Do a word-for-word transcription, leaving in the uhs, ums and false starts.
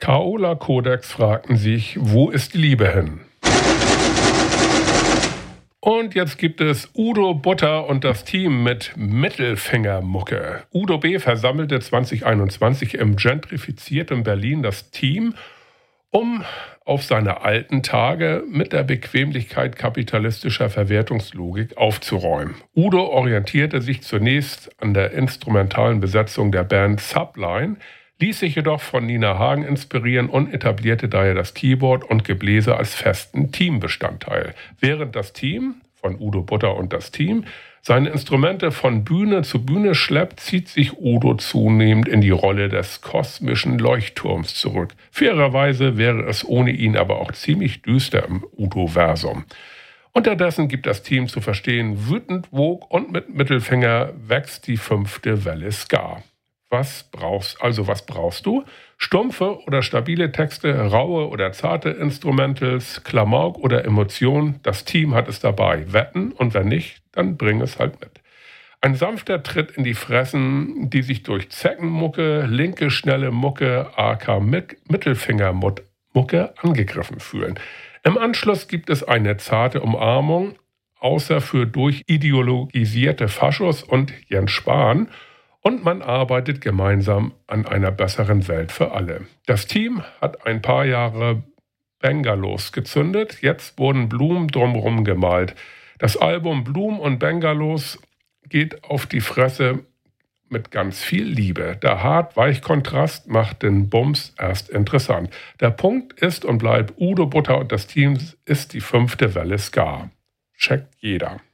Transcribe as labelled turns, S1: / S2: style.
S1: Caola Codex fragten sich, wo ist die Liebe hin? Und jetzt gibt es Udo Butter und das Team mit Mittelfingermucke. Udo B. versammelte zwanzig einundzwanzig im gentrifizierten Berlin das Team, um auf seine alten Tage mit der Bequemlichkeit kapitalistischer Verwertungslogik aufzuräumen. Udo orientierte sich zunächst an der instrumentalen Besetzung der Band Subline, ließ sich jedoch von Nina Hagen inspirieren und etablierte daher das Keyboard und Gebläse als festen Teambestandteil. Während das Team, von Udo Butter und das Team, seine Instrumente von Bühne zu Bühne schleppt, zieht sich Udo zunehmend in die Rolle des kosmischen Leuchtturms zurück. Fairerweise wäre es ohne ihn aber auch ziemlich düster im Udo-Versum. Unterdessen gibt das Team zu verstehen, wütend, wog und mit Mittelfinger wächst die fünfte Welle Ska. Was brauchst, also was brauchst du? Stumpfe oder stabile Texte, raue oder zarte Instrumentals, Klamauk oder Emotion, das Team hat es dabei. Wetten und wenn nicht, dann bring es halt mit. Ein sanfter Tritt in die Fressen, die sich durch Zeckenmucke, linke schnelle Mucke, aka Mittelfingermucke angegriffen fühlen. Im Anschluss gibt es eine zarte Umarmung, außer für durchideologisierte Faschos und Jens Spahn, und man arbeitet gemeinsam an einer besseren Welt für alle. Das Team hat ein paar Jahre Bengalos gezündet, jetzt wurden Blumen drumherum gemalt. Das Album Blumen und Bengalos geht auf die Fresse mit ganz viel Liebe. Der Hart-Weich-Kontrast macht den Bums erst interessant. Der Punkt ist und bleibt, Udo Butter und das Team ist die fünfte Welle Ska. Checkt jeder.